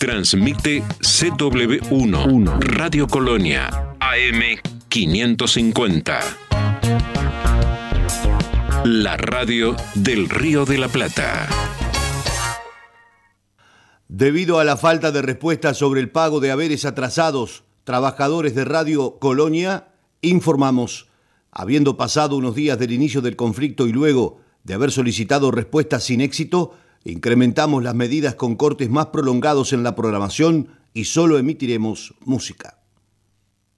Transmite CW1, Radio Colonia, AM 550. La radio del Río de la Plata. Debido a la falta de respuesta sobre el pago de haberes atrasados, trabajadores de Radio Colonia, informamos, habiendo pasado unos días del inicio del conflicto y luego de haber solicitado respuestas sin éxito, incrementamos las medidas con cortes más prolongados en la programación y solo emitiremos música.